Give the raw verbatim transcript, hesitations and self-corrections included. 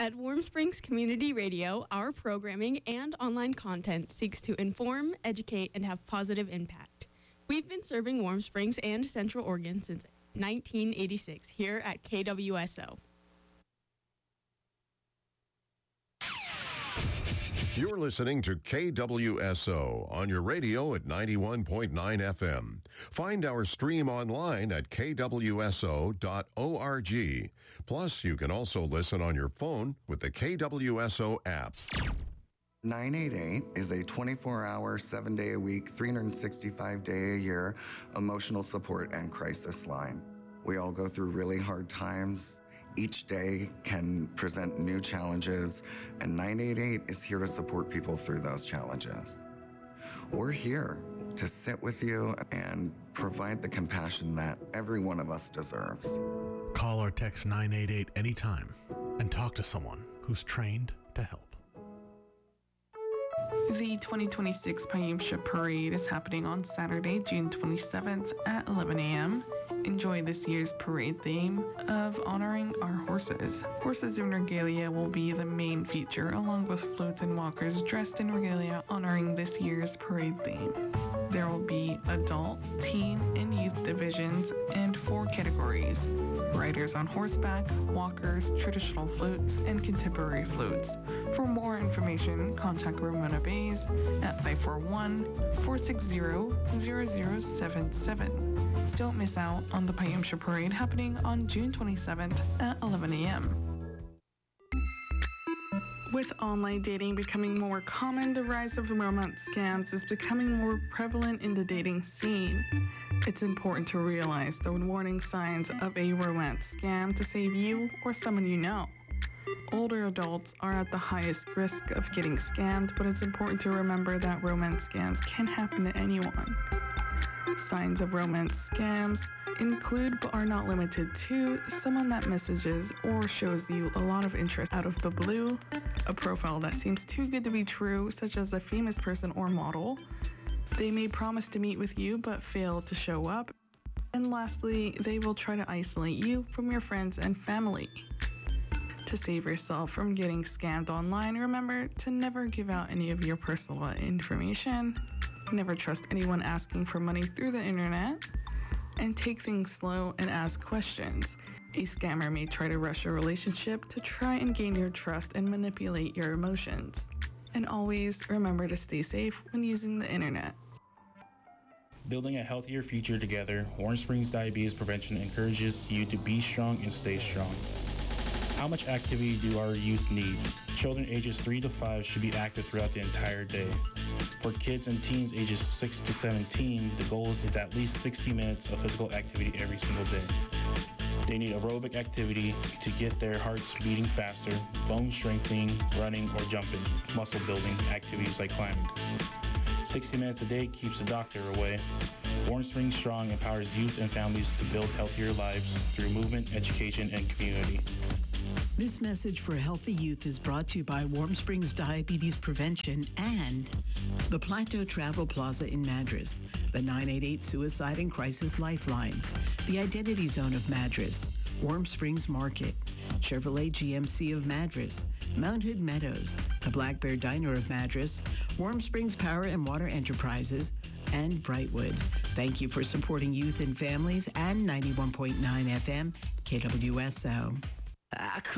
At Warm Springs Community Radio, our programming and online content seeks to inform, educate, and have positive impact. We've been serving Warm Springs and Central Oregon since nineteen eighty-six here at K W S O. You're listening to K W S O on your radio at ninety-one point nine F M. Find our stream online at k w s o dot org. Plus, you can also listen on your phone with the K W S O app. nine eight eight is a twenty-four hour, seven day a week, three hundred sixty-five day a year emotional support and crisis line. We all go through really hard times. Each day can present new challenges, and nine eight eight is here to support people through those challenges. We're here to sit with you and provide the compassion that every one of us deserves. Call or text nine eight eight anytime and talk to someone who's trained to help. The twenty twenty-six Payimsha Parade is happening on Saturday, June twenty-seventh at eleven a.m. Enjoy this year's parade theme of honoring our horses. Horses in regalia will be the main feature, along with floats and walkers dressed in regalia honoring this year's parade theme. There will be adult, teen, and youth divisions and four categories: riders on horseback, walkers, traditional floats, and contemporary floats. For more information, contact Ramona Bays at five four one, four six zero, zero zero seven seven. Don't miss out on the Payimsha Parade happening on June twenty-seventh at eleven a.m. With online dating becoming more common, the rise of romance scams is becoming more prevalent in the dating scene. It's important to realize the warning signs of a romance scam to save you or someone you know. Older adults are at the highest risk of getting scammed, but it's important to remember that romance scams can happen to anyone. Signs of romance scams include, but are not limited to, someone that messages or shows you a lot of interest out of the blue, a profile that seems too good to be true, such as a famous person or model. They may promise to meet with you but fail to show up. And lastly, they will try to isolate you from your friends and family. To save yourself from getting scammed online, remember to never give out any of your personal information. Never trust anyone asking for money through the internet. And take things slow and ask questions. A scammer may try to rush a relationship to try and gain your trust and manipulate your emotions. And always remember to stay safe when using the internet. Building a healthier future together, Warm Springs Diabetes Prevention encourages you to be strong and stay strong. How much activity do our youth need? Children ages three to five should be active throughout the entire day. For kids and teens ages six to seventeen, the goal is at least sixty minutes of physical activity every single day. They need aerobic activity to get their hearts beating faster, bone strengthening, running or jumping, muscle building activities like climbing. sixty minutes a day keeps the doctor away. Warm Springs Strong empowers youth and families to build healthier lives through movement, education, and community. This message for healthy youth is brought to you by Warm Springs Diabetes Prevention and the Plateau Travel Plaza in Madras, the nine eight eight Suicide and Crisis Lifeline, the Identity Zone of Madras, Warm Springs Market, Chevrolet G M C of Madras, Mount Hood Meadows, the Black Bear Diner of Madras, Warm Springs Power and Water Enterprises, and Brightwood. Thank you for supporting youth and families and ninety-one point nine F M K W S O.